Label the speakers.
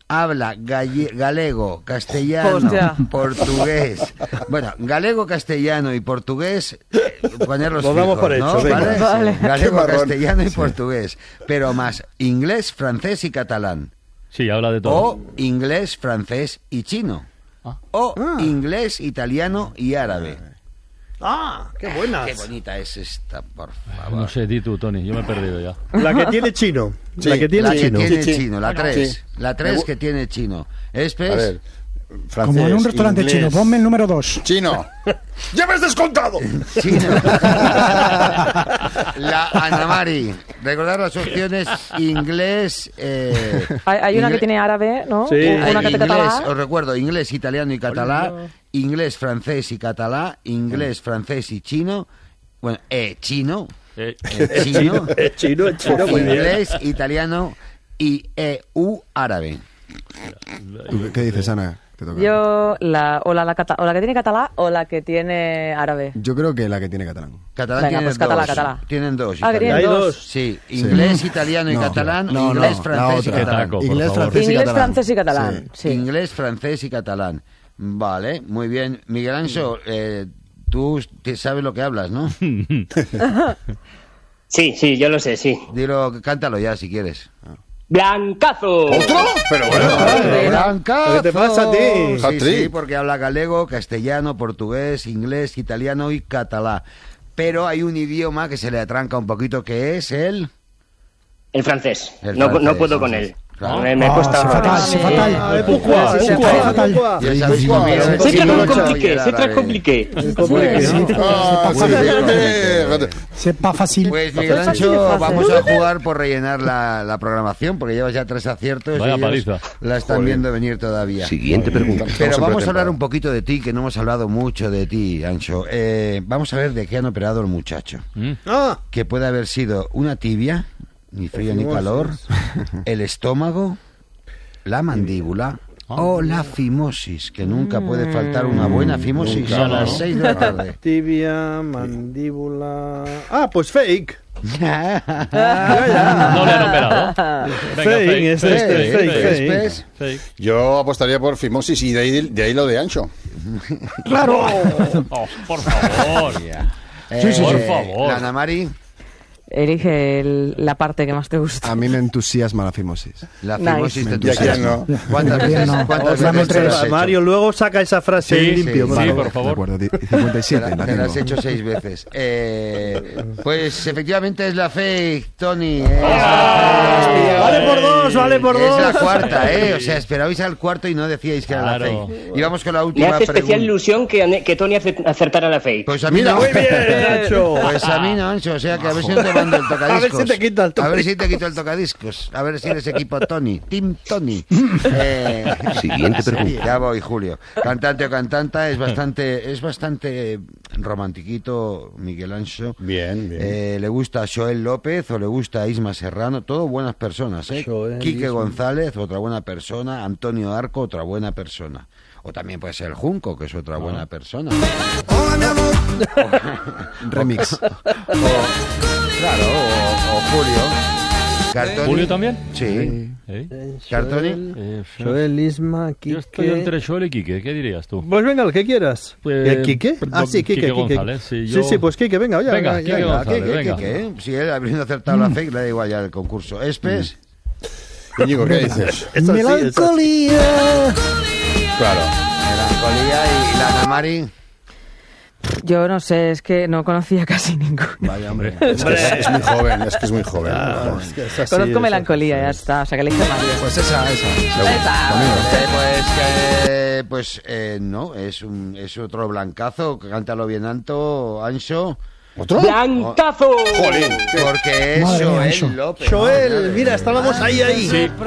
Speaker 1: habla galego, castellano, portugués. Bueno, galego, castellano y portugués, ponerlos fijos,
Speaker 2: vamos por
Speaker 1: ¿no?
Speaker 2: hecho,
Speaker 1: ¿Vale? Galego, castellano y portugués. Pero más inglés, francés y catalán.
Speaker 3: Sí, habla de todo.
Speaker 1: O inglés, francés y chino. O inglés, italiano y árabe.
Speaker 2: ¡Qué buenas!
Speaker 1: Qué bonita es esta, por favor.
Speaker 3: No sé, di tú, Tony, yo me he perdido ya.
Speaker 2: La que tiene chino.
Speaker 4: Sí,
Speaker 2: la que tiene chino.
Speaker 1: Chino, la 3.
Speaker 4: Sí.
Speaker 1: La 3 que tiene chino.
Speaker 4: A
Speaker 1: Espes.
Speaker 4: ver, francés,
Speaker 5: Como en un restaurante
Speaker 4: inglés,
Speaker 5: chino, ponme el número 2.
Speaker 4: Chino. ¡Ya me has descontado!
Speaker 1: Chino. La Ana Mari. Recordar las opciones inglés.
Speaker 6: Hay una que tiene árabe, ¿no?
Speaker 2: Sí.
Speaker 6: Una que tiene
Speaker 1: inglés,
Speaker 6: catalán.
Speaker 1: os recuerdo, inglés, italiano y catalán. Inglés, francés y catalán. Inglés, francés y chino. Bueno, chino. Chino.
Speaker 2: Chino, muy bien.
Speaker 1: Inglés, italiano y árabe.
Speaker 7: ¿Tú qué dices, Ana? Te toca.
Speaker 6: Yo, o la que tiene catalán o la que tiene árabe.
Speaker 7: Yo creo que la que tiene catalán.
Speaker 1: Catalán
Speaker 6: Venga,
Speaker 1: tienen
Speaker 6: pues
Speaker 1: dos.
Speaker 6: catalán.
Speaker 1: Tienen dos.
Speaker 6: Ah, que tienen
Speaker 2: Hay
Speaker 6: dos.
Speaker 2: dos.
Speaker 1: Sí, inglés, italiano y
Speaker 7: No,
Speaker 1: catalán.
Speaker 7: no,
Speaker 1: Inglés,
Speaker 7: no,
Speaker 1: francés y
Speaker 7: la otra.
Speaker 1: catalán.
Speaker 3: Por
Speaker 7: Inglés,
Speaker 3: favor.
Speaker 7: francés y
Speaker 6: Inglés,
Speaker 7: catalán.
Speaker 6: francés y catalán. Sí.
Speaker 1: Inglés, francés y catalán. Vale, muy bien. Miguel Anxo, tú sabes lo que hablas, ¿no?
Speaker 8: Sí, yo lo sé, sí.
Speaker 1: Dilo, cántalo ya si quieres.
Speaker 8: ¡Blancazo!
Speaker 4: ¿Otro? Pero bueno.
Speaker 1: ¡Blancazo!
Speaker 2: ¿Qué te pasa a ti?
Speaker 1: Sí,
Speaker 4: Hat-trick.
Speaker 1: sí, porque habla galego, castellano, portugués, inglés, italiano y catalán. Pero hay un idioma que se le atranca un poquito, que es el
Speaker 8: francés.
Speaker 1: El
Speaker 8: No
Speaker 1: francés,
Speaker 8: puedo con él.
Speaker 1: Claro.
Speaker 8: Me cuesta
Speaker 5: c'est fatal.
Speaker 2: Fatal.
Speaker 1: Yo esa misma mira,
Speaker 8: C'est
Speaker 1: sí,
Speaker 8: très
Speaker 1: no,
Speaker 8: compliqué,
Speaker 1: no,
Speaker 8: c'est très
Speaker 1: no,
Speaker 8: compliqué.
Speaker 5: C'est pas facile.
Speaker 1: Pues Miguel Anxo, vamos a jugar por rellenar la programación, porque llevas ya 3 aciertos.
Speaker 3: Vaya
Speaker 1: y ellos
Speaker 3: paliza.
Speaker 1: la están viendo venir todavía.
Speaker 9: Siguiente pregunta.
Speaker 1: Pero vamos a hablar un poquito de ti, que no hemos hablado mucho de ti, Anxo. Vamos a ver de qué han operado el muchacho. Que puede haber sido una tibia, ni frío ni calor, el estómago, la mandíbula o la fimosis, que nunca puede faltar una buena fimosis a las 6 de la tarde.
Speaker 2: Tibia, mandíbula... pues fake.
Speaker 3: No le han operado. Venga,
Speaker 2: Fake.
Speaker 4: Yo apostaría por fimosis y de ahí lo de Ancho.
Speaker 5: Claro.
Speaker 3: Oh, por favor. Por favor.
Speaker 1: La Ana Mari,
Speaker 6: Elige la parte que más te gusta.
Speaker 7: A mí me entusiasma la fimosis.
Speaker 1: la fimosis
Speaker 6: Nice.
Speaker 1: te
Speaker 4: ¿Y a quién
Speaker 1: entusiasma.
Speaker 4: no?
Speaker 1: ¿Cuántas veces te la has hecho?
Speaker 2: Mario, luego saca esa frase
Speaker 1: Sí,
Speaker 2: limpio.
Speaker 1: sí,
Speaker 2: por
Speaker 3: Sí,
Speaker 2: favor.
Speaker 3: por
Speaker 7: De
Speaker 3: favor.
Speaker 7: acuerdo, 57.
Speaker 1: Te
Speaker 7: la
Speaker 1: la has
Speaker 7: tengo.
Speaker 1: hecho 6 veces. Pues efectivamente es la fake, Tony.
Speaker 2: Vale por dos, vale por dos.
Speaker 1: Es la cuarta, O sea, esperabais al cuarto y no decíais que era la
Speaker 3: Claro.
Speaker 1: fake. Y vamos con la
Speaker 8: Me
Speaker 1: última
Speaker 8: hace especial
Speaker 1: pregunta.
Speaker 8: ilusión que Tony acertara la fake.
Speaker 1: Pues a mí no.
Speaker 2: Muy bien, Nacho.
Speaker 1: Pues a mí no, Ancho. O sea, que a ver si no te mando el tocadiscos.
Speaker 2: A ver si te quita el
Speaker 1: A ver si te quito el tocadiscos. A ver si eres equipo Tony. Team Tony.
Speaker 9: Siguiente pregunta.
Speaker 1: Ya voy, Julio. Cantante o cantanta, es bastante romantiquito, Miguel Anxo.
Speaker 4: Bien, bien.
Speaker 1: Le gusta Joel López o le gusta Isma Serrano, todo buenas personas, ¿eh?
Speaker 2: Joel,
Speaker 1: Quique
Speaker 2: Isma.
Speaker 1: González, otra buena persona. Antonio Arco, otra buena persona. O también puede ser el Junco, que es otra buena persona.
Speaker 7: Remix.
Speaker 1: Claro, o Julio. Cartoni.
Speaker 3: ¿Julio también?
Speaker 1: Sí. Cartoni.
Speaker 2: Joel, Isma, Quique...
Speaker 3: Yo estoy entre Joel y Quique, ¿qué dirías tú?
Speaker 2: Pues venga, el que quieras.
Speaker 3: Pues,
Speaker 2: ¿Quique? Sí, Quique.
Speaker 3: González, sí,
Speaker 2: Pues Quique, venga, oye.
Speaker 3: Venga, Quique González, venga.
Speaker 1: ¿Qué? Si él habiendo acertado la fake, le da igual ya el concurso. Espes.
Speaker 4: Íñigo, ¿qué dices?
Speaker 5: Melancolía.
Speaker 4: Claro.
Speaker 1: Melancolía y la Ana Mari.
Speaker 6: Yo no sé, es que no conocía casi ninguno.
Speaker 1: Vaya, hombre.
Speaker 4: Es muy joven, es que es muy joven.
Speaker 6: Conozco melancolía, ya está. O sea, que elige Mario.
Speaker 7: Pues esa.
Speaker 1: No, es otro blancazo. Cántalo bien alto, Anxo.
Speaker 4: ¿Otro?
Speaker 8: ¡Blancazo!
Speaker 4: Jolín.
Speaker 1: Porque es
Speaker 5: Madre mía,
Speaker 1: Joel
Speaker 5: Anxo.
Speaker 1: López.
Speaker 2: Joel, mira, estábamos ahí.
Speaker 3: Sí,